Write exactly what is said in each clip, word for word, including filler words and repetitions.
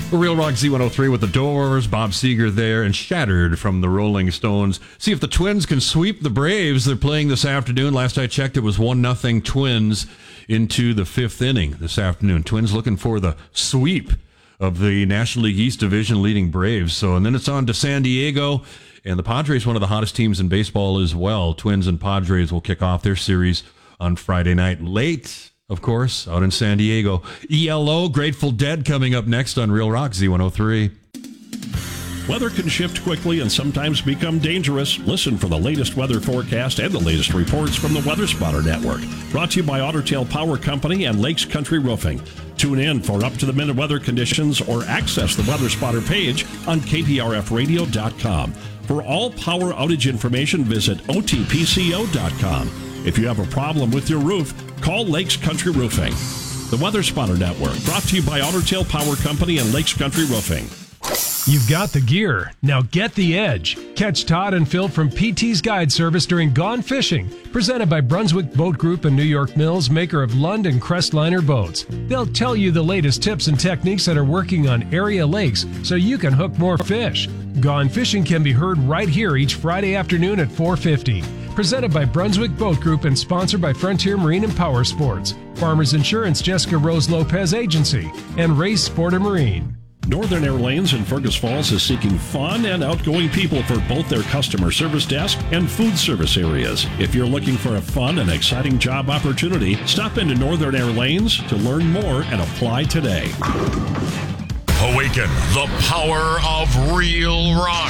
Real Rock Z one oh three with the Doors, Bob Seger there, and Shattered from the Rolling Stones. See if the Twins can sweep the Braves. They're playing this afternoon. Last I checked, it was one nothing Twins into the fifth inning this afternoon. Twins looking for the sweep of the National League East Division leading Braves. So, and then it's on to San Diego, and the Padres, one of the hottest teams in baseball as well. Twins and Padres will kick off their series on Friday night late, of course, out in San Diego. E L O, Grateful Dead, coming up next on Real Rock Z one oh three. Weather can shift quickly and sometimes become dangerous. Listen for the latest weather forecast and the latest reports from the Weather Spotter Network. Brought to you by Otter Tail Power Company and Lakes Country Roofing. Tune in for up-to-the-minute weather conditions or access the Weather Spotter page on K P R F radio dot com. For all power outage information, visit O T P C O dot com. If you have a problem with your roof, call Lakes Country Roofing. The Weather Spotter Network, brought to you by Otter Tail Power Company and Lakes Country Roofing. You've got the gear. Now get the edge. Catch Todd and Phil from P T's Guide Service during Gone Fishing, presented by Brunswick Boat Group and New York Mills, maker of Lund and Crestliner boats. They'll tell you the latest tips and techniques that are working on area lakes so you can hook more fish. Gone Fishing can be heard right here each Friday afternoon at four fifty. Presented by Brunswick Boat Group and sponsored by Frontier Marine and Power Sports, Farmers Insurance, Jessica Rose Lopez Agency, and Race Sporter Marine. Northern Air Lanes in Fergus Falls is seeking fun and outgoing people for both their customer service desk and food service areas. If you're looking for a fun and exciting job opportunity, stop into Northern Air Lanes to learn more and apply today. Awaken the power of real rock.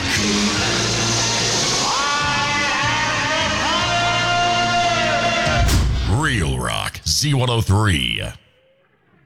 Real Rock Z one oh three.